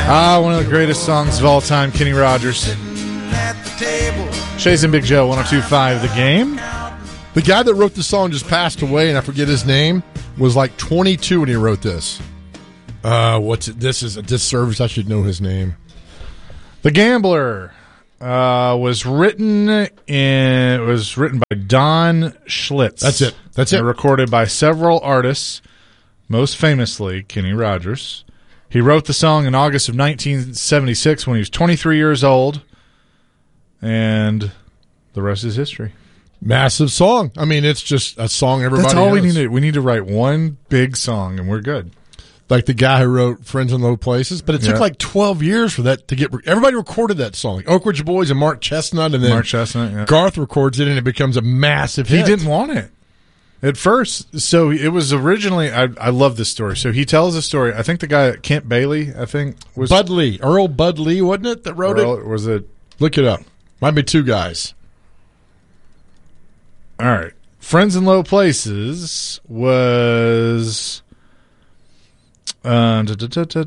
One of the greatest songs of all time, Kenny Rogers. Shays and Big Joe, 102.5 The Game. The guy that wrote the song just passed away, and I forget his name, was like 22 when he wrote this. This is a disservice. I should know his name. The Gambler was written by Don Schlitz. That's it. Recorded by several artists, most famously Kenny Rogers. He wrote the song in August of 1976 when he was 23 years old, and the rest is history. Massive song. I mean, it's just a song everybody That's all knows. we need. We need to write one big song, and we're good. Like the guy who wrote Friends in Low Places, but it took like 12 years for that to get. Everybody recorded that song. Like Oak Ridge Boys and Mark Chestnut, and then Garth records it, and it becomes a massive hit. He didn't want it at first. So it was originally. I love this story. So he tells a story. I think the guy Kent Bailey, was Bud Lee, Earl Bud Lee, wasn't it that wrote it? Was it? Look it up. Might be two guys. All right. Friends in Low Places was written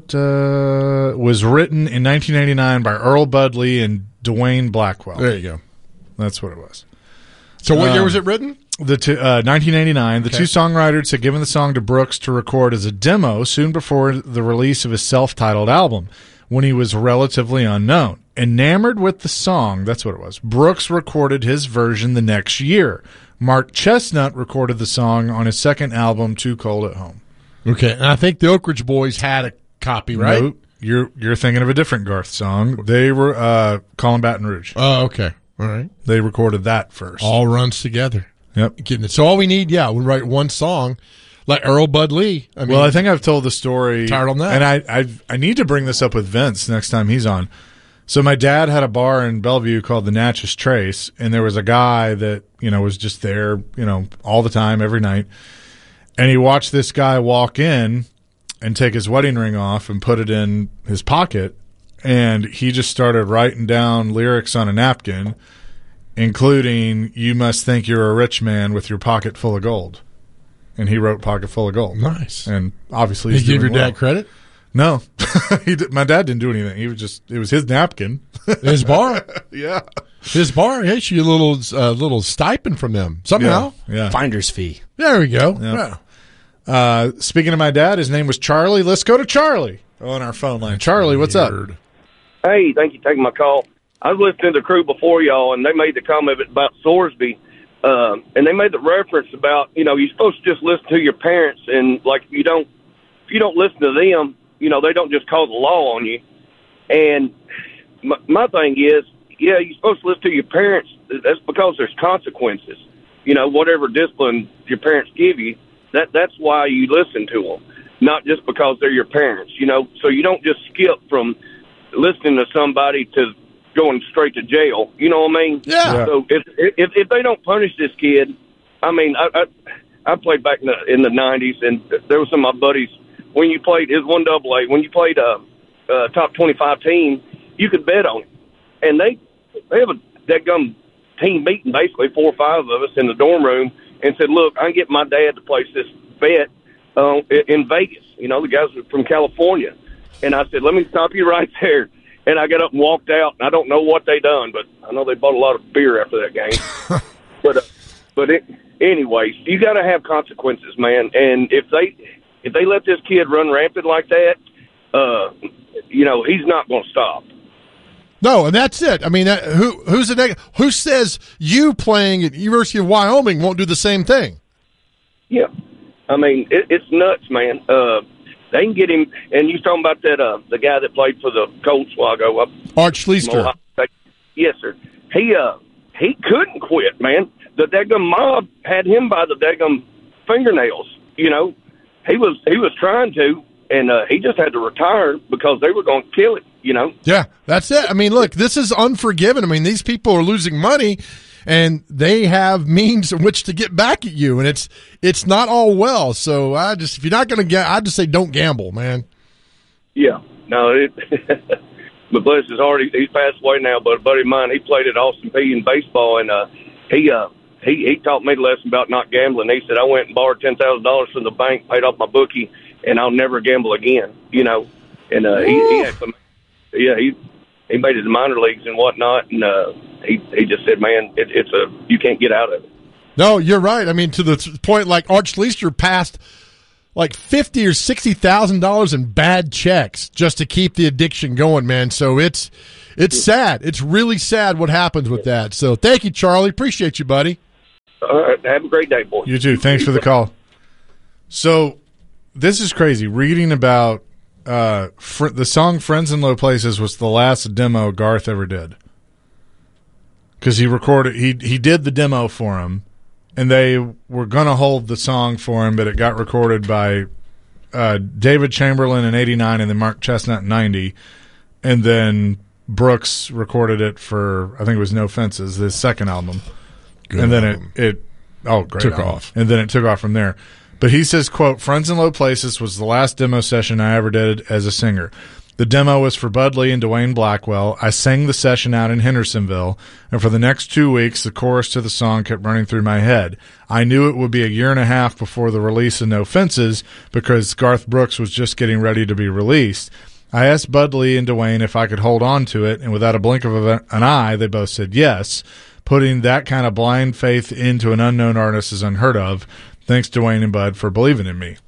in 1989 by Earl Bud Lee and Dwayne Blackwell. There you go. That's what it was. So what year was it written? 1989. The two songwriters had given the song to Brooks to record as a demo soon before the release of his self-titled album, when he was relatively unknown. Enamored with the song, that's what it was. Brooks recorded his version the next year. Mark Chestnut recorded the song on his second album, Too Cold at Home. Okay, and I think the Oak Ridge Boys had a copy, right? No, you're thinking of a different Garth song. They were Calling Baton Rouge. Oh, okay. All right. They recorded that first. All runs together. Yep. So all we need, we write one song, like Earl Bud Lee. I think I've told the story. Tired on that. And I need to bring this up with Vince next time he's on. So my dad had a bar in Bellevue called the Natchez Trace, and there was a guy that, was just there, all the time, every night. And he watched this guy walk in and take his wedding ring off and put it in his pocket, and he just started writing down lyrics on a napkin, including, "You must think you're a rich man with your pocket full of gold." And he wrote "Pocket Full of Gold." Nice. And obviously Did you give your dad credit? No. My dad didn't do anything. It was his napkin. His bar? Yeah. His bar. He issued a little stipend from them somehow. Yeah. Finder's fee. There we go. Yeah. Speaking of my dad, his name was Charlie. Let's go to Charlie on our phone line. Charlie, what's up? Hey, thank you for taking my call. I was listening to the crew before y'all, and they made the comment about Sorsby, and they made the reference about, you're supposed to just listen to your parents, and like if you don't listen to them, they don't just cause a law on you. And my thing is, you're supposed to listen to your parents. That's because there's consequences. Whatever discipline your parents give you, that's why you listen to them, not just because they're your parents. So you don't just skip from listening to somebody to going straight to jail. You know what I mean? Yeah. So if they don't punish this kid, I played back in the 90s, and there were some of my buddies. When you played, it was 1AA. When you played a top 25 team, you could bet on it. And they have a dadgum team meeting, basically 4 or 5 of us in the dorm room, and said, "Look, I can get my dad to place this bet in Vegas." The guys are from California. And I said, "Let me stop you right there." And I got up and walked out. And I don't know what they done, but I know they bought a lot of beer after that game. Anyways, you got to have consequences, man. And if they let this kid run rampant like that, he's not going to stop. No, and that's it. I mean, who says you playing at University of Wyoming won't do the same thing? Yeah, I mean it's nuts, man. They can get him, and you talking about that the guy that played for the Colts a while ago, Art Schleister. Yes, sir. He couldn't quit, man. The daggum mob had him by the daggum fingernails. He was trying to, and he just had to retire because they were going to kill him. Yeah, that's it. I mean, look, this is Unforgiven. I mean, these people are losing money, and they have means in which to get back at you, and it's not all well. So if you're not going to I just say don't gamble, man. Yeah, no, but bless his heart, he's passed away now. But a buddy of mine, he played at Austin Peay in baseball, and he taught me the lesson about not gambling. He said, "I went and borrowed $10,000 from the bank, paid off my bookie, and I'll never gamble again." And he actually yeah, he made it to minor leagues and whatnot, and he just said, man, you can't get out of it. No, you're right. I mean, to the point, like Arch Leicester passed like $50,000 or $60,000 in bad checks just to keep the addiction going, man. So it's sad. It's really sad what happens with that. So thank you, Charlie. Appreciate you, buddy. All right, have a great day, boys. You too. Thanks for the call. So this is crazy. Reading about the song "Friends in Low Places" was the last demo Garth ever did, because he recorded. He did the demo for him, and they were gonna hold the song for him, but it got recorded by David Chamberlain in '89 and then Mark Chestnut in '90, and then Brooks recorded it for, I think it was No Fences, his second album. Good and then album. it great Took album. off. And then it took off from there. But he says, quote, "Friends in Low Places was the last demo session I ever did as a singer. The demo was for Bud Lee and Dwayne Blackwell. I sang the session out in Hendersonville, and for the next 2 weeks, the chorus to the song kept running through my head. I knew it would be a year and a half before the release of No Fences, because Garth Brooks was just getting ready to be released. I asked Bud Lee and Dwayne if I could hold on to it, and without a blink of an eye, they both said yes. Putting that kind of blind faith into an unknown artist is unheard of. Thanks, Dwayne and Bud, for believing in me."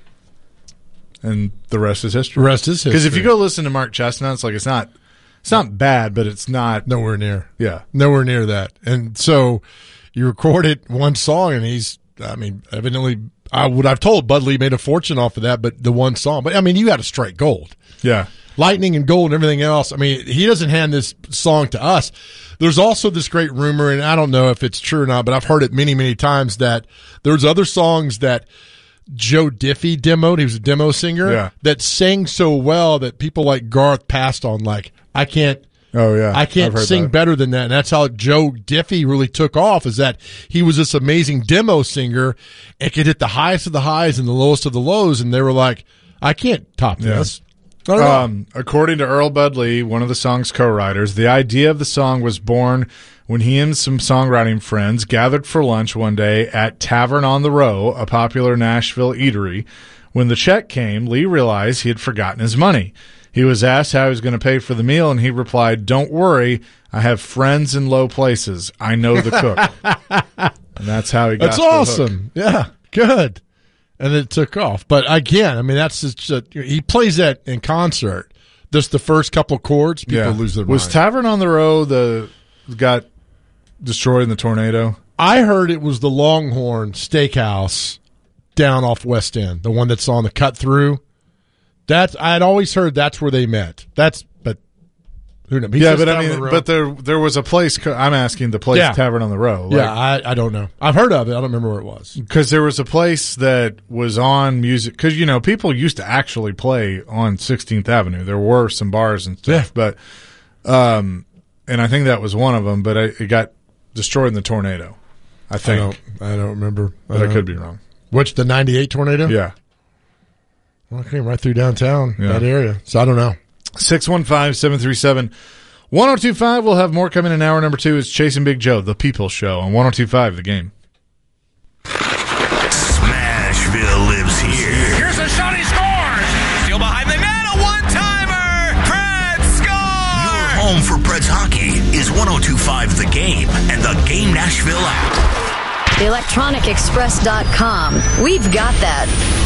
And the rest is history. The rest is history. Because if you go listen to Mark Chestnut, it's like it's not bad, but it's not nowhere near. Yeah, nowhere near that. And so you recorded one song, and evidently, I've told Bud Lee made a fortune off of that, but the one song. But I mean, you got to strike gold. Yeah. Lightning and Gold and everything else. I mean, he doesn't hand this song to us. There's also this great rumor, and I don't know if it's true or not, but I've heard it many, many times, that there's other songs that Joe Diffie demoed. He was a demo singer that sang so well that people like Garth passed on, like, I can't sing better than that. And that's how Joe Diffie really took off, is that he was this amazing demo singer and could hit the highest of the highs and the lowest of the lows. And they were like, I can't top this. According to Earl Bud Lee, one of the song's co-writers, the idea of the song was born when he and some songwriting friends gathered for lunch one day at Tavern on the Row, a popular Nashville eatery. When the check came, Lee realized he had forgotten his money. He was asked how he was going to pay for the meal, and he replied, "Don't worry, I have friends in low places. I know the cook." And that's how he got That's awesome. Yeah, good. And it took off. But again, I mean, that's just, he plays that in concert. Just the first couple chords, people lose their mind. Was Tavern on the Row got destroyed in the tornado? I heard it was the Longhorn Steakhouse down off West End, the one that's on the cut through. I'd always heard that's where they met. Who knows? Yeah, but I mean, but there was a place. I'm asking the place, Tavern on the Row. Like, I don't know. I've heard of it. I don't remember where it was. Because there was a place that was on music. Because people used to actually play on 16th Avenue. There were some bars and stuff, but and I think that was one of them. But it got destroyed in the tornado. I think. I don't remember. But I could be wrong. Which, the 98 tornado? Yeah. Well, it came right through downtown, that area. So I don't know. 615-737-1025. We'll have more coming in hour number 2. It's Chasing Big Joe, the People's Show on 102.5 The Game. Smashville lives here. Here's a shot, he scores! Still behind the net, a one-timer! Preds score! Your home for Preds hockey is 102.5 The Game and the Game Nashville app. ElectronicExpress.com. We've got that.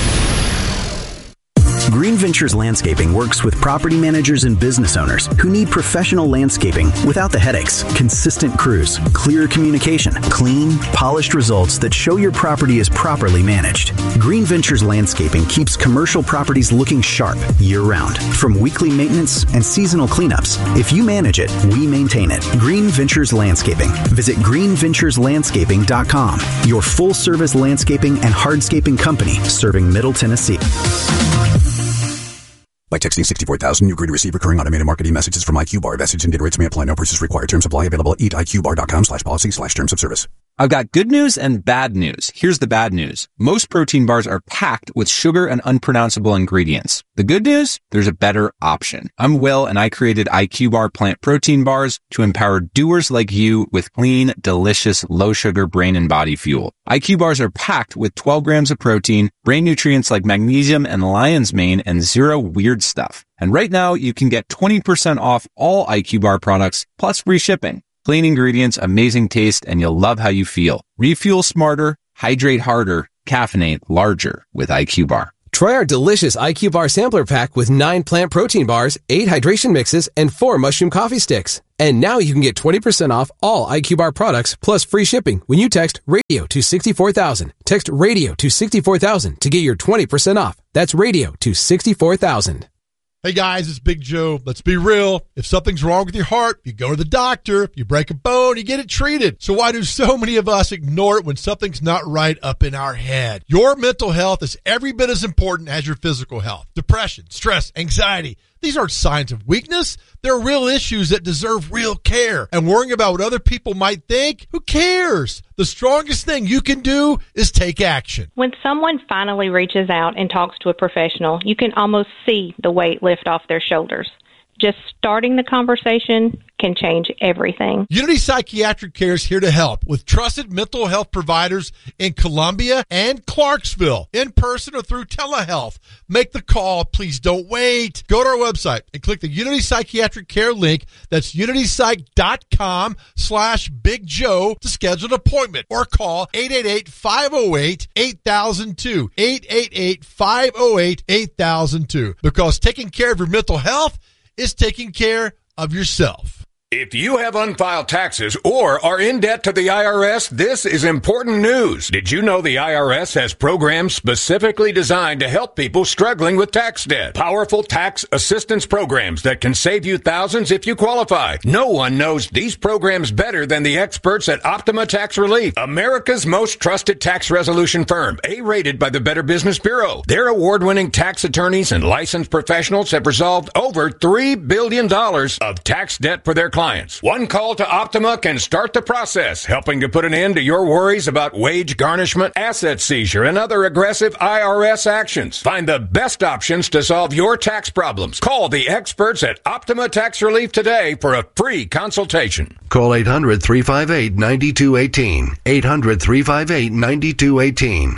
Green Ventures Landscaping works with property managers and business owners who need professional landscaping without the headaches, consistent crews, clear communication, clean, polished results that show your property is properly managed. Green Ventures Landscaping keeps commercial properties looking sharp year-round. From weekly maintenance and seasonal cleanups, if you manage it, we maintain it. Green Ventures Landscaping. Visit greenventureslandscaping.com, your full-service landscaping and hardscaping company serving Middle Tennessee. By texting 64,000, you agree to receive recurring automated marketing messages from IQ Bar. Message and data rates may apply. No purchase required. Terms apply. Available at eatiqbar.com/policy/terms of service. I've got good news and bad news. Here's the bad news. Most protein bars are packed with sugar and unpronounceable ingredients. The good news? There's a better option. I'm Will, and I created IQ Bar plant protein bars to empower doers like you with clean, delicious, low-sugar brain and body fuel. IQ Bars are packed with 12 grams of protein, brain nutrients like magnesium and lion's mane, and zero weird stuff. And right now, you can get 20% off all IQ Bar products, plus free shipping. Clean ingredients, amazing taste, and you'll love how you feel. Refuel smarter, hydrate harder, caffeinate larger with IQ Bar. Try our delicious IQ Bar sampler pack with 9 plant protein bars, 8 hydration mixes, and 4 mushroom coffee sticks. And now you can get 20% off all IQ Bar products plus free shipping when you text radio to 64,000. Text radio to 64,000 to get your 20% off. That's radio to 64,000. Hey guys, it's Big Joe. Let's be real. If something's wrong with your heart, you go to the doctor. You break a bone, you get it treated. So why do so many of us ignore it when something's not right up in our head? Your mental health is every bit as important as your physical health. Depression, stress, anxiety. These aren't signs of weakness. They're real issues that deserve real care. And worrying about what other people might think, who cares? The strongest thing you can do is take action. When someone finally reaches out and talks to a professional, you can almost see the weight lift off their shoulders. Just starting the conversation can change everything. Unity Psychiatric Care is here to help with trusted mental health providers in Columbia and Clarksville, in person or through telehealth. Make the call. Please don't wait. Go to our website and click the Unity Psychiatric Care link. That's unitypsych.com/Big Joe to schedule an appointment or call 888-508-8002. 888-508-8002. Because taking care of your mental health is taking care of yourself. If you have unfiled taxes or are in debt to the IRS, this is important news. Did you know the IRS has programs specifically designed to help people struggling with tax debt? Powerful tax assistance programs that can save you thousands if you qualify. No one knows these programs better than the experts at Optima Tax Relief, America's most trusted tax resolution firm, A-rated by the Better Business Bureau. Their award-winning tax attorneys and licensed professionals have resolved over $3 billion of tax debt for their clients. One call to Optima can start the process, helping to put an end to your worries about wage garnishment, asset seizure, and other aggressive IRS actions. Find the best options to solve your tax problems. Call the experts at Optima Tax Relief today for a free consultation. Call 800-358-9218. 800-358-9218.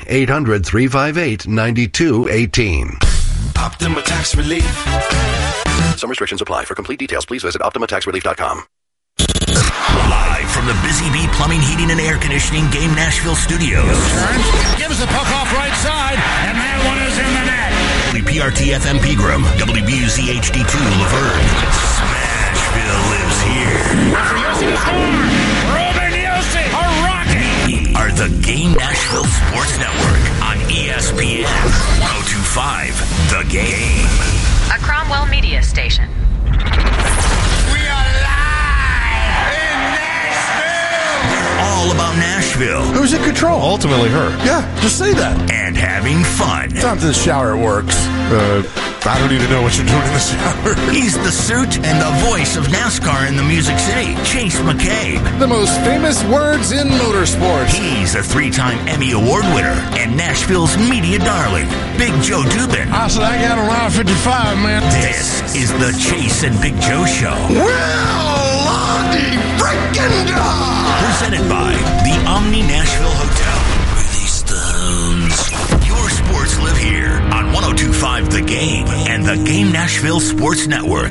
800-358-9218. Optima Tax Relief. Some restrictions apply. For complete details, please visit OptimaTaxRelief.com. Live from the Busy Bee Plumbing, Heating, and Air Conditioning Game Nashville studios. Gives the puck off right side, and that one is in the net. WPRT FM Pegram, WBUZ HD2 Laverne. Smashville lives here. After Yossi score, Ruben Yossi, a rocket. We are the Game Nashville Sports Network on ESPN 102.5 The Game. A Cromwell media station. We are live in Nashville. All about Nashville. Who's in control? Ultimately her. Yeah, just say that. And having fun. Time to the shower, it works. I don't need to know what you're doing in the shower. He's the suit and the voice of NASCAR in the Music City, Chase McCabe. The most famous words in motorsports. He's a 3-time Emmy Award winner and Nashville's media darling, Big Joe Dubin. I said I got around 55, man. This is the Chase and Big Joe Show. Well, Lottie freaking God! Presented by the Omni Nashville Hotel. Release the hounds. Your sports live here on 102.5 The Game and the Game Nashville Sports Network.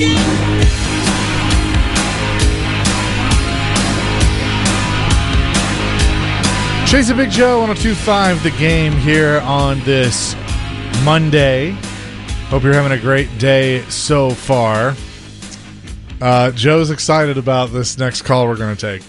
Chase and Big Joe, 102.5 The Game here on this Monday. Hope you're having a great day so far. Joe's excited about this next call we're going to take.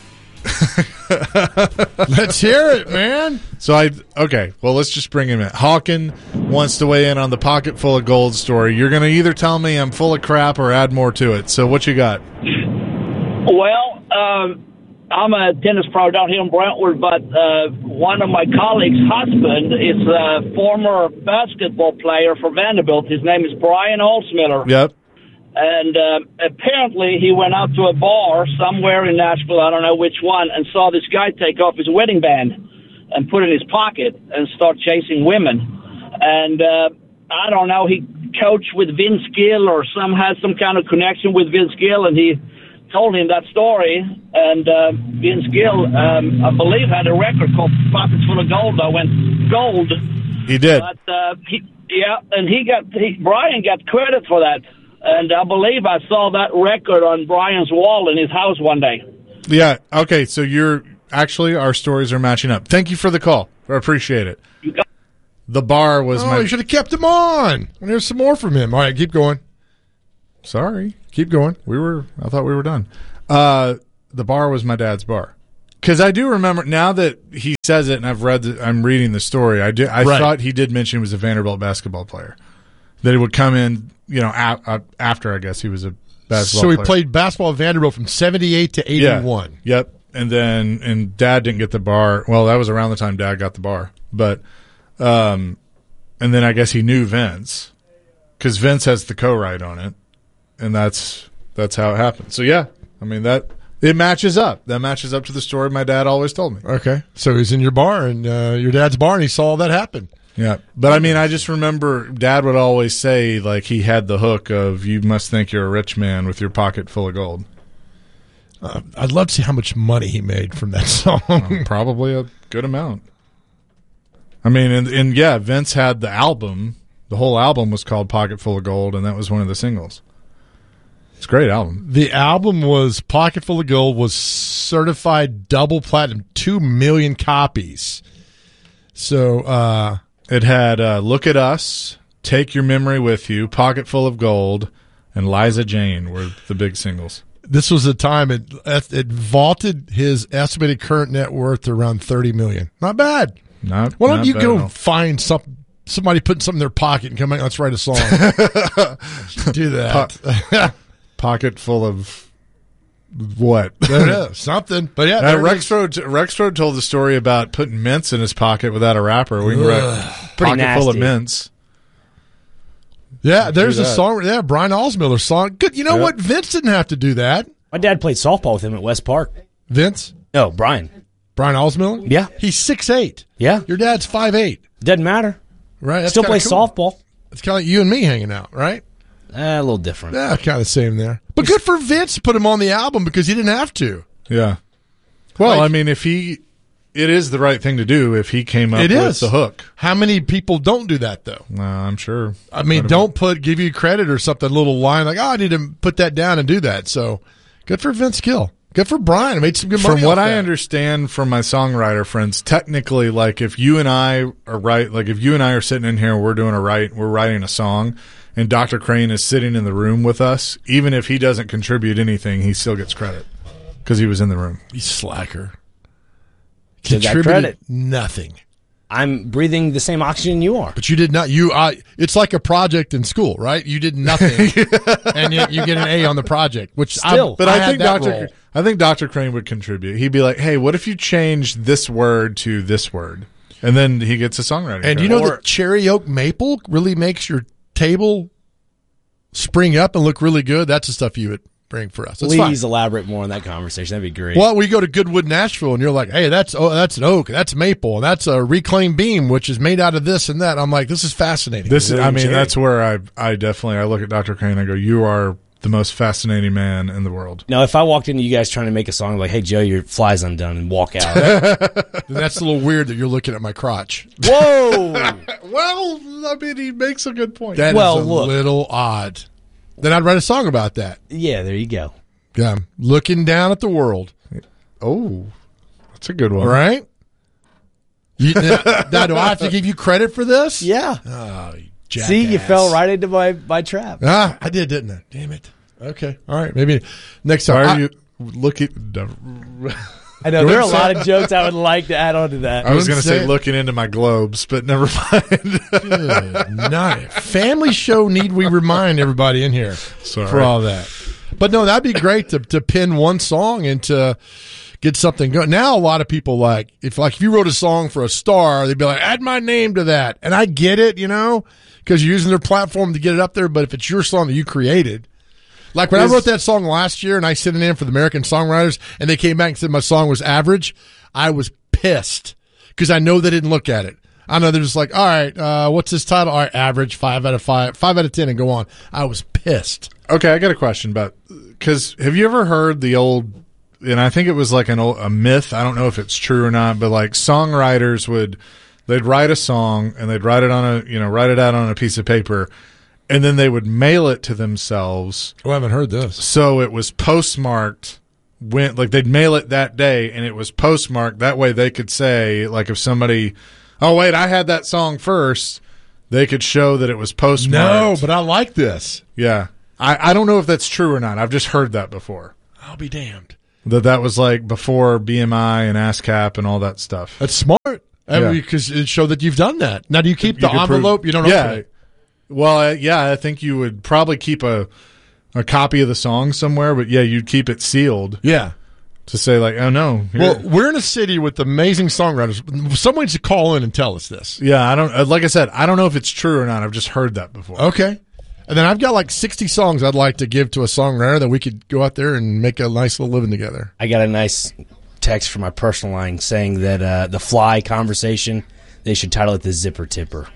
Let's hear it, man. Okay, well, let's just bring him in. Hawken wants to weigh in on the pocket full of gold story. You're going to either tell me I'm full of crap or add more to it. So what you got? Well, I'm a tennis pro down here in Brentwood, but one of my colleagues' husband is a former basketball player for Vanderbilt. His name is Brian Holzmiller. Yep. And apparently he went out to a bar somewhere in Nashville, I don't know which one, and saw this guy take off his wedding band and put it in his pocket and start chasing women. And I don't know, he coached with Vince Gill or had some kind of connection with Vince Gill, and he told him that story. And Vince Gill, I believe, had a record called Pockets Full of Gold that went gold. He did. But, Brian got credit for that. And I believe I saw that record on Brian's wall in his house one day. Yeah. Okay. So our stories are matching up. Thank you for the call. I appreciate it. The bar was you should have kept him on. And there's some more from him. All right, keep going. Sorry. Keep going. I thought we were done. The bar was my dad's bar. Because I do remember, now that he says it and I'm reading the story, I thought he did mention he was a Vanderbilt basketball player. That he would come in, after, I guess, he was a basketball player. So he played basketball at Vanderbilt from 78 to 81. Yeah. Yep. And Dad didn't get the bar. Well, that was around the time Dad got the bar. But, and then I guess he knew Vince, because Vince has the co-write on it. And that's how it happened. So, yeah, I mean, it matches up. That matches up to the story my dad always told me. Okay. So he's in your bar, and your dad's bar, and he saw that happen. Yeah. But, I mean, I just remember Dad would always say, like, he had the hook of, you must think you're a rich man with your pocket full of gold. I'd love to see how much money he made from that song. Probably a good amount. I mean, and yeah, Vince had the album. The whole album was called Pocket Full of Gold, and that was one of the singles. It's a great album. The album was Pocket Full of Gold, was certified double platinum, 2 million copies. So it had Look at Us, Take Your Memory With You, Pocket Full of Gold, and Liza Jane were the big singles. This was a time it vaulted his estimated current net worth to around $30 million. Not bad. Why don't you go find somebody putting something in their pocket and come out, let's write a song. Do that. Pocket full of what? There it is. Something. But yeah, Rexroad told the story about putting mints in his pocket without a wrapper. We can write pocket full of mints. Yeah, there's a song. Yeah, Brian Alsmiller song. Good. You know what? Vince didn't have to do that. My dad played softball with him at West Park. Vince? No, Brian. Brian Alsmiller? Yeah. He's 6'8". Yeah. Your dad's 5'8". Doesn't matter. Right. That's still plays softball. It's kind of like you and me hanging out, right? A little different. Yeah, kind of the same there. But good for Vince to put him on the album because he didn't have to. Yeah. Well, I mean, it is the right thing to do if he came up with the hook. How many people don't do that, though? I'm sure. I mean, give you credit or something, a little line like, I need to put that down and do that. So good for Vince Gill. Good for Brian. I made some good money. From what I understand from my songwriter friends, technically, like if you and I are sitting in here and we're writing a song, and Dr. Crane is sitting in the room with us, even if he doesn't contribute anything, he still gets credit because he was in the room. He's slacker. Contributed credit. Nothing. I'm breathing the same oxygen you are. But you did not. It's like a project in school, right? You did nothing, and yet you get an A on the project. Which still, I think Dr. Crane would contribute. He'd be like, "Hey, what if you change this word to this word?" And then he gets a songwriting. And you know that cherry oak maple really makes your table spring up and look really good. That's the stuff you would bring for us. Please elaborate more on that conversation. That'd be great. Well, we go to Goodwood, Nashville, and you're like, hey, that's an oak, that's maple, and that's a reclaimed beam, which is made out of this and that. I'm like, this is fascinating. That's where I look at Dr. Crane and I go, you are the most fascinating man in the world. Now, if I walked into you guys trying to make a song like, hey, Joe, your fly's undone, and walk out. That's a little weird that you're looking at my crotch. Whoa! Well, I mean, he makes a good point. That is a little odd. Then I'd write a song about that. Yeah, there you go. Yeah, looking down at the world. Oh, that's a good one. Right? Now, do I have to give you credit for this? Yeah. Oh, jackass. See, you fell right into my trap. I did, didn't I? Damn it. Okay. All right. Maybe next time. Why are you looking? I know there are a lot of jokes I would like to add on to that. I was going to say looking into my globes, but never mind. Good night. Family show need we remind everybody in here for all that. But no, that'd be great to pin one song and to get something going. Now a lot of people if you wrote a song for a star, they'd be like, add my name to that. And I get it, because you're using their platform to get it up there. But if it's your song that you created, Like when I wrote that song last year and I sent it in for the American Songwriters and they came back and said my song was average, I was pissed because I know they didn't look at it. I know they're just like, all right, what's this title? All right, average, 5 out of 5, 5 out of 10, and go on. I was pissed. Okay, I got a question about, because have you ever heard the old, and I think it was like a myth, I don't know if it's true or not, but like songwriters they'd write a song and they'd write it out on a piece of paper, and then they would mail it to themselves. Oh, I haven't heard this. So it was postmarked, they'd mail it that day, and it was postmarked. That way they could say, like if somebody, oh wait, I had that song first, they could show that it was postmarked. No, but I like this. Yeah. I don't know if that's true or not. I've just heard that before. I'll be damned. That was like before BMI and ASCAP and all that stuff. That's smart. Because it showed that you've done that. Now, do you keep the envelope? You don't open it? Well, I think you would probably keep a copy of the song somewhere, but yeah, you'd keep it sealed. Yeah. To say like, oh no. Here. Well, we're in a city with amazing songwriters. Someone should call in and tell us this. Yeah, I don't. Like I said, I don't know if it's true or not. I've just heard that before. Okay. And then I've got like 60 songs I'd like to give to a songwriter that we could go out there and make a nice little living together. I got a nice text from my personal line saying that the Fly conversation, they should title it the Zipper Tipper.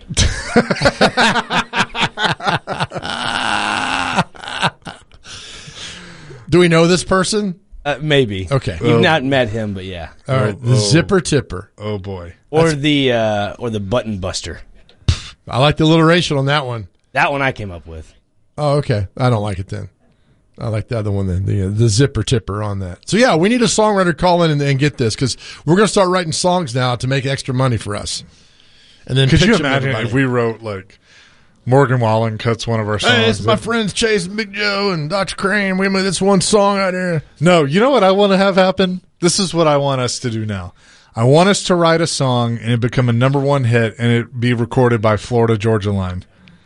Do we know this person? Maybe. Okay. You've not met him, but yeah. All right. The Zipper Tipper. Oh boy. Or the Button Buster. I like the alliteration on that one. That one I came up with. Oh, okay. I don't like it then. I like the other one then, the Zipper Tipper on that. So, yeah, we need a songwriter call in and get this because we're going to start writing songs now to make extra money for us. And then could you imagine if we wrote like Morgan Wallen cuts one of our songs? Hey, it's my friends Chase and Big Joe and Dr. Crane. We made this one song out here. No, you know what I want to have happen? This is what I want us to do now. I want us to write a song and it become a #1 hit and it be recorded by Florida Georgia Line.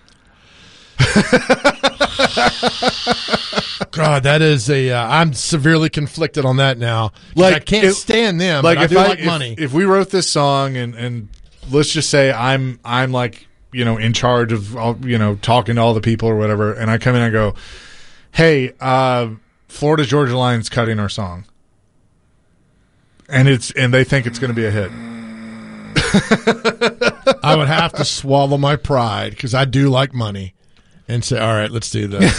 God, that is I'm severely conflicted on that now. Like I can't stand them. Like but I do like money. If we wrote this song and let's just say I'm like in charge of talking to all the people or whatever, and I come in and I go, hey, Florida Georgia Line's cutting our song, and they think it's going to be a hit. I would have to swallow my pride because I do like money. And say, all right, let's do this.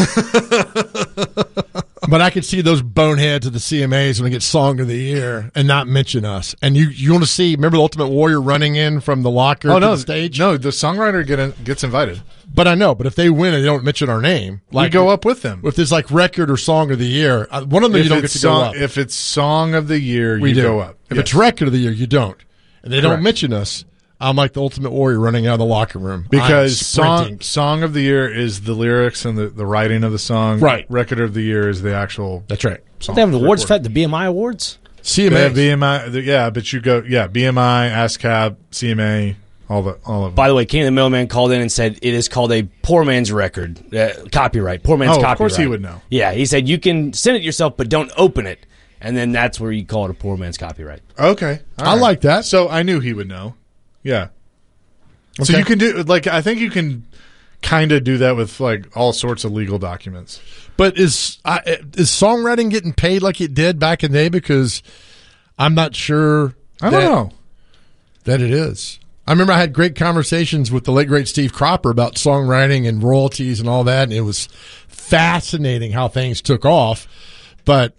But I could see those boneheads of the CMAs when they get Song of the Year and not mention us. And you want to see, remember the Ultimate Warrior running in from the locker to the stage? No, the songwriter gets invited. But I know, but if they win and they don't mention our name. We go up with them. If there's like record or Song of the Year, one of them you don't get to go up. If it's Song of the Year, you go up. If it's Record of the Year, you don't. And they don't mention us. I'm like the Ultimate Warrior running out of the locker room. Because song of the Year is the lyrics and the writing of the song. Right. Record of the Year is the actual That's right. Song. They have the awards for the BMI Awards? CMA. BMI, but you go, BMI, ASCAP, CMA, all of them. By the way, Kenny the Mailman called in and said it is called a poor man's record, copyright. Poor man's copyright. Of course he would know. Yeah, he said you can send it yourself, but don't open it. And then that's where you call it a poor man's copyright. Okay. I like that. So I knew he would know. Yeah. Okay. So you can do I think you can kind of do that with like all sorts of legal documents. But is songwriting getting paid like it did back in the day? Because I'm not sure. I don't know that it is. I remember I had great conversations with the late great Steve Cropper about songwriting and royalties and all that, and it was fascinating how things took off. But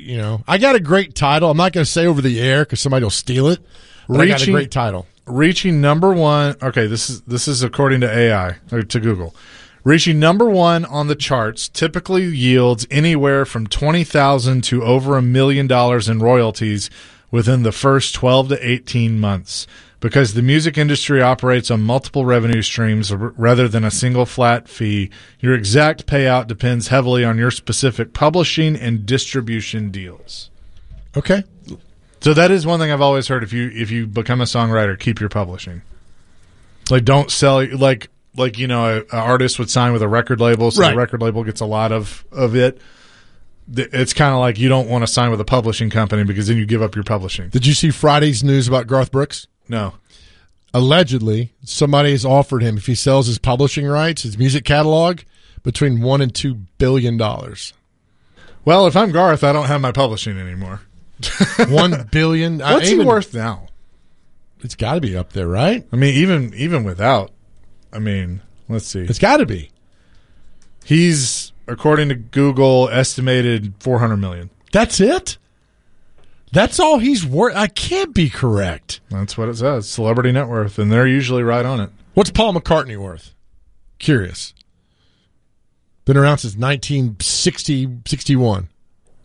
I got a great title. I'm not going to say over the air because somebody will steal it. But I got a great title. Reaching #1. Okay, this is according to AI or to Google. Reaching #1 on the charts typically yields anywhere from $20,000 to over $1 million in royalties within the first 12 to 18 months. Because the music industry operates on multiple revenue streams rather than a single flat fee, your exact payout depends heavily on your specific publishing and distribution deals. Okay. So that is one thing I've always heard. If you become a songwriter, keep your publishing. Like, don't sell like an artist would sign with a record label, so the record label gets a lot of it. It's kind of like you don't want to sign with a publishing company because then you give up your publishing. Did you see Friday's news about Garth Brooks? No. Allegedly, somebody has offered him, if he sells his publishing rights, his music catalog, between $1 and $2 billion. Well, if I'm Garth, I don't have my publishing anymore. $1 billion. What's he worth now? It's got to be up there, right? I mean, even without. I mean, let's see. It's got to be. He's, according to Google, estimated $400 million. That's it? That's all he's worth? I can't be correct. That's what it says. Celebrity net worth, and they're usually right on it. What's Paul McCartney worth? Curious. Been around since 1961.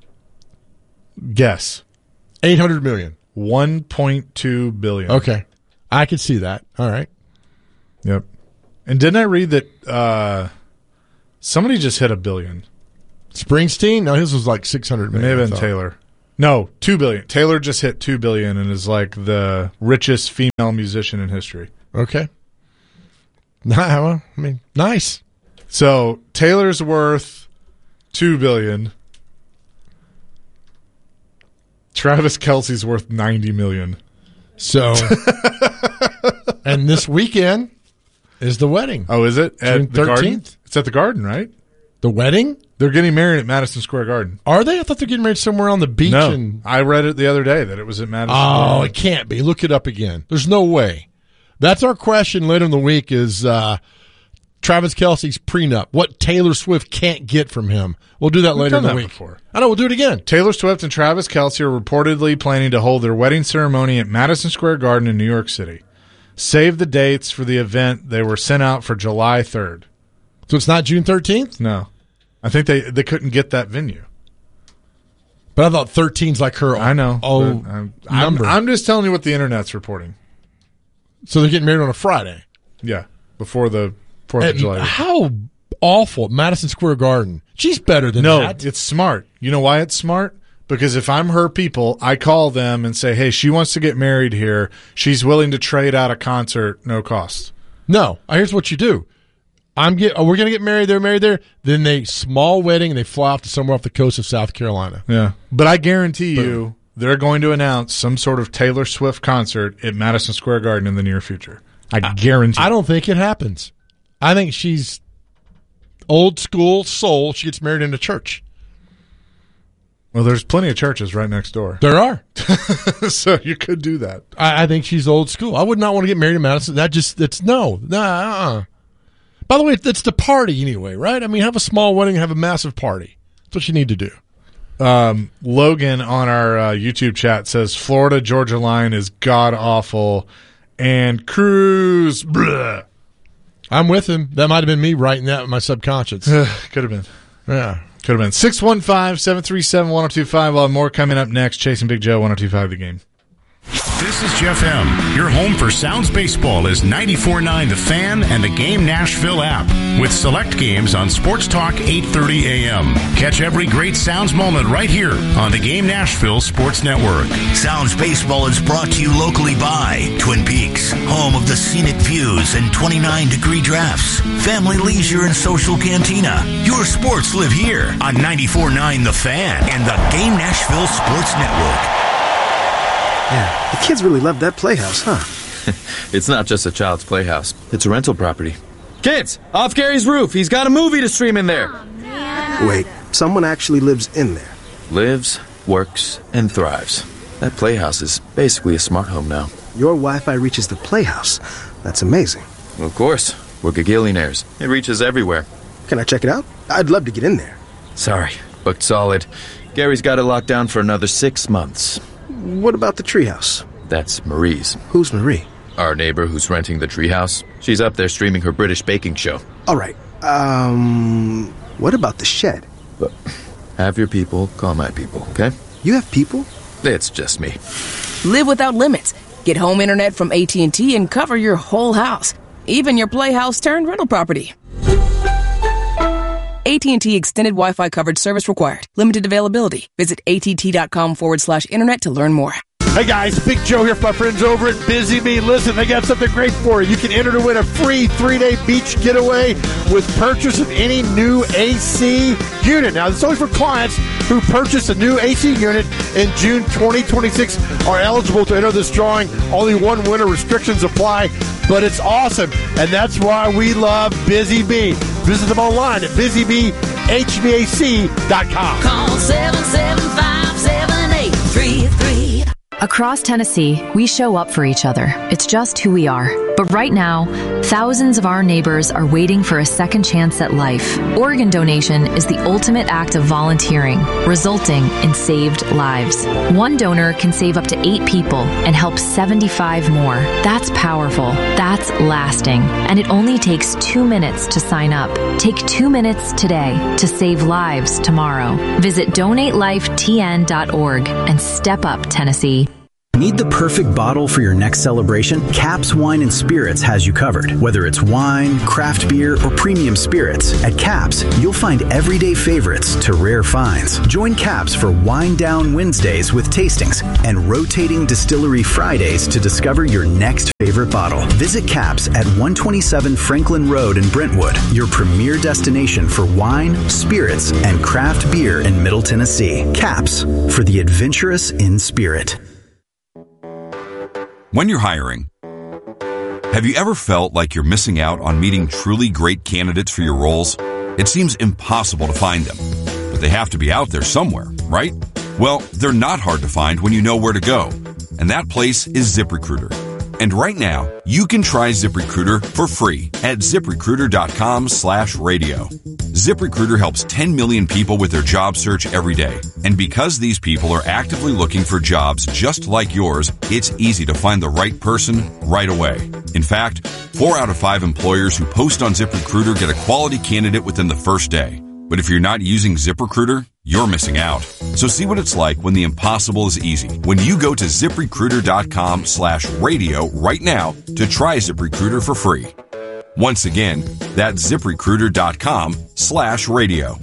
Guess. $800 million. $1.2 billion. Okay. I can see that. All right. Yep. And didn't I read that somebody just hit $1 billion? Springsteen? No, his was like $600 million. It may have been Taylor. No, $2 billion. Taylor just hit $2 billion and is like the richest female musician in history. Okay. Well, I mean, nice. So Taylor's worth $2 billion. Travis Kelce's worth $90 million. So, and this weekend is the wedding. Oh, is it? June 13th? It's at the Garden, right? The wedding? They're getting married at Madison Square Garden. Are they? I thought they're getting married somewhere on the beach. No, I read it the other day that it was at Madison Square Garden. Garden. It can't be. Look it up again. There's no way. That's our question later in the week is Travis Kelce's prenup. What Taylor Swift can't get from him. We'll do that later in the week. Before. I know. We'll do it again. Taylor Swift and Travis Kelce are reportedly planning to hold their wedding ceremony at Madison Square Garden in New York City. Save the dates for the event. They were sent out for July 3rd. So it's not June 13th? No. I think they couldn't get that venue. But I thought 13's like her number. I'm just telling you what the Internet's reporting. So they're getting married on a Friday? Yeah, before the 4th of July. How awful. Madison Square Garden. She's better than that. No, it's smart. You know why it's smart? Because if I'm her people, I call them and say, hey, she wants to get married here. She's willing to trade out a concert, no cost. No. Here's what you do. We're going to get married there, Then they small wedding, and they fly off to somewhere off the coast of South Carolina. Yeah. But I guarantee you they're going to announce some sort of Taylor Swift concert at Madison Square Garden in the near future. I guarantee. I don't think it happens. I think she's old school soul. She gets married in a church. Well, there's plenty of churches right next door. There are. So you could do that. I think she's old school. I would not want to get married in Madison. By the way, it's the party anyway, right? I mean, have a small wedding, have a massive party. That's what you need to do. Logan on our YouTube chat says Florida Georgia line is god awful, and Cruz. Bleh. I'm with him. That might have been me writing that in my subconscious. Could have been. Yeah, could have been. 615-737-1025. We'll have more coming up next. Chasing Big Joe, 102.5 The Game. This is Jeff M. Your home for Sounds Baseball is 94.9 The Fan and the Game Nashville app with select games on Sports Talk 8:30 a.m. Catch every great Sounds moment right here on the Game Nashville Sports Network. Sounds Baseball is brought to you locally by Twin Peaks, home of the scenic views and 29-degree drafts. Family leisure and social cantina. Your sports live here on 94.9 The Fan and the Game Nashville Sports Network. Yeah, the kids really love that playhouse, huh? It's not just a child's playhouse. It's a rental property. Kids, off Gary's roof. He's got a movie to stream in there. Wait, someone actually lives in there? Lives, works, and thrives. That playhouse is basically a smart home now. Your Wi-Fi reaches the playhouse. That's amazing. Well, of course. We're gagillionaires. It reaches everywhere. Can I check it out? I'd love to get in there. Sorry, booked solid. Gary's got it locked down for another 6 months. What about the treehouse? That's Marie's. Who's Marie? Our neighbor who's renting the treehouse. She's up there streaming her British baking show. All right. What about the shed? But have your people call my people, okay? You have people? It's just me. Live without limits. Get home internet from AT&T and cover your whole house. Even your playhouse turned rental property. AT&T Extended Wi-Fi coverage service required. Limited availability. Visit att.com/internet to learn more. Hey guys, Big Joe here for my friends over at Busy Bee. Listen, they got something great for you. You can enter to win a free 3-day beach getaway with purchase of any new AC unit. Now, this is only for clients who purchase a new AC unit in June 2026 are eligible to enter this drawing. Only one winner. Restrictions apply, but it's awesome, and that's why we love Busy Bee. Visit them online at busybeehvac.com. Call 775-7833. Across Tennessee, we show up for each other. It's just who we are. But right now, thousands of our neighbors are waiting for a second chance at life. Organ donation is the ultimate act of volunteering, resulting in saved lives. One donor can save up to 8 people and help 75 more. That's powerful. That's lasting. And it only takes 2 minutes to sign up. Take 2 minutes today to save lives tomorrow. Visit donatelifetn.org and step up, Tennessee. Need the perfect bottle for your next celebration? Caps Wine and Spirits has you covered. Whether it's wine, craft beer, or premium spirits, at Caps, you'll find everyday favorites to rare finds. Join Caps for Wine Down Wednesdays with tastings and rotating distillery Fridays to discover your next favorite bottle. Visit Caps at 127 Franklin Road in Brentwood, your premier destination for wine, spirits, and craft beer in Middle Tennessee. Caps, for the adventurous in spirit. When you're hiring, have you ever felt like you're missing out on meeting truly great candidates for your roles? It seems impossible to find them, but they have to be out there somewhere, right? Well, they're not hard to find when you know where to go, and that place is ZipRecruiter. And right now, you can try ZipRecruiter for free at ZipRecruiter.com/radio. ZipRecruiter helps 10 million people with their job search every day. And because these people are actively looking for jobs just like yours, it's easy to find the right person right away. In fact, 4 out of 5 employers who post on ZipRecruiter get a quality candidate within the first day. But if you're not using ZipRecruiter, you're missing out. So see what it's like when the impossible is easy. When you go to ZipRecruiter.com/radio right now to try ZipRecruiter for free. Once again, that's ZipRecruiter.com/radio.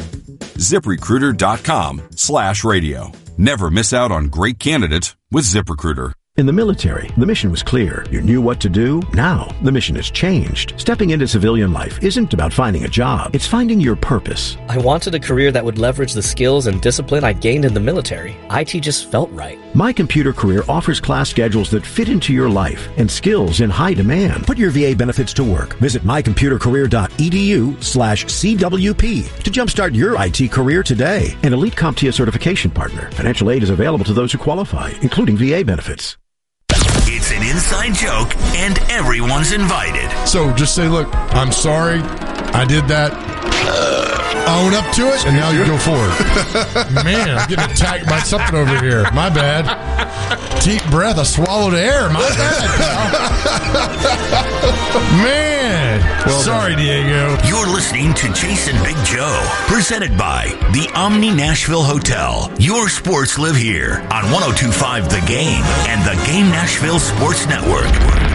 ZipRecruiter.com/radio. Never miss out on great candidates with ZipRecruiter. In the military, the mission was clear. You knew what to do. Now, the mission has changed. Stepping into civilian life isn't about finding a job. It's finding your purpose. I wanted a career that would leverage the skills and discipline I gained in the military. IT just felt right. My Computer Career offers class schedules that fit into your life and skills in high demand. Put your VA benefits to work. Visit mycomputercareer.edu/CWP to jumpstart your IT career today. An Elite CompTIA certification partner. Financial aid is available to those who qualify, including VA benefits. It's an inside joke, and everyone's invited. So just say, look, I'm sorry, I did that. Own up to it, and now you go forward. Man, I'm getting attacked by something over here. My bad. Deep breath, I swallowed air. My bad, man. Well, sorry, Diego. You're listening to Jason Big Joe, presented by the Omni Nashville Hotel. Your sports live here on 102.5 The Game and the Game Nashville Sports Network.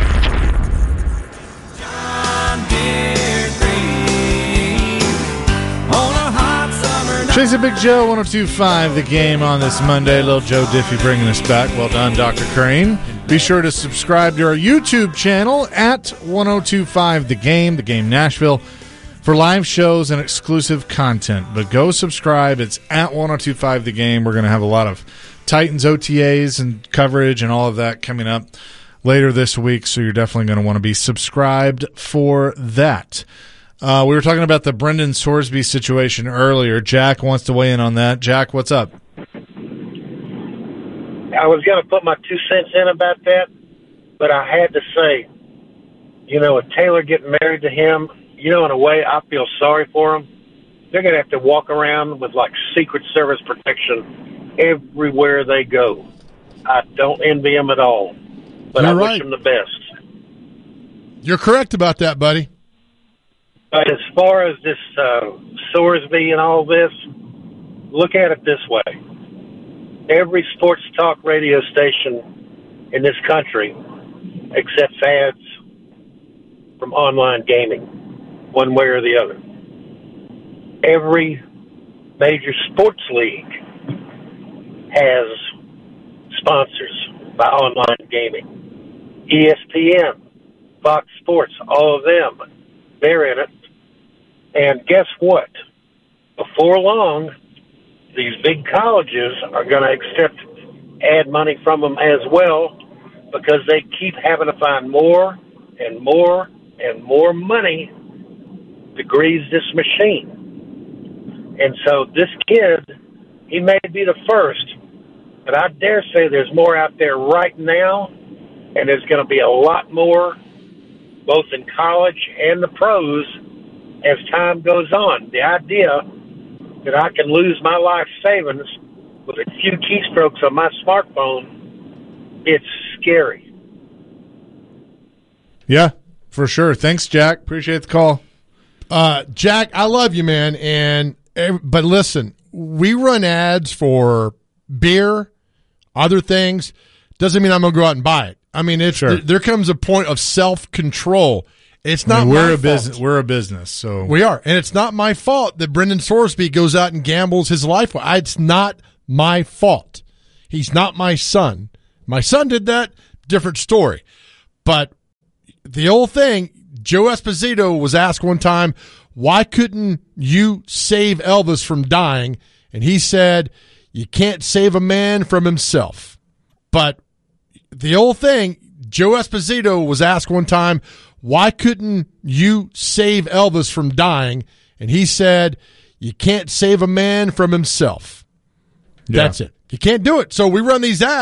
Jason Big Joe, 102.5 The Game on this Monday. Little Joe Diffie bringing us back. Well done, Dr. Crane. Be sure to subscribe to our YouTube channel at 102.5 The Game Nashville, for live shows and exclusive content. But go subscribe. It's at 102.5 The Game. We're going to have a lot of Titans OTAs and coverage and all of that coming up later this week, so you're definitely going to want to be subscribed for that. We were talking about the Brendan Sorsby situation earlier. Jack wants to weigh in on that. Jack, what's up? I was going to put my 2 cents in about that, but I had to say, with Taylor getting married to him, in a way, I feel sorry for him. They're going to have to walk around with, Secret Service protection everywhere they go. I don't envy them at all, but I wish them the best. You're correct about that, buddy. But as far as this Sorsby and all this, look at it this way. Every sports talk radio station in this country accepts ads from online gaming, one way or the other. Every major sports league has sponsors by online gaming. ESPN, Fox Sports, all of them, they're in it. And guess what? Before long, these big colleges are going to accept ad money from them as well, because they keep having to find more and more and more money to grease this machine. And so this kid, he may be the first, but I dare say there's more out there right now, and there's going to be a lot more, both in college and the pros, as time goes on. The idea that I can lose my life savings with a few keystrokes on my smartphone, it's scary. Yeah, for sure. Thanks, Jack. Appreciate the call. Jack, I love you, man. But listen, we run ads for beer, other things. Doesn't mean I'm going to go out and buy it. I mean, there comes a point of self-control. It's not we're my a fault. business. We're a business, so we are, and it's not my fault that Brendan Sorsby goes out and gambles his life. It's not my fault. He's not my son. My son did that. Different story. But the old thing, Joe Esposito was asked one time, why couldn't you save Elvis from dying? And he said, you can't save a man from himself. But the old thing, Joe Esposito was asked one time, why couldn't you save Elvis from dying? And he said, you can't save a man from himself. Yeah. That's it. You can't do it. So we run these ads.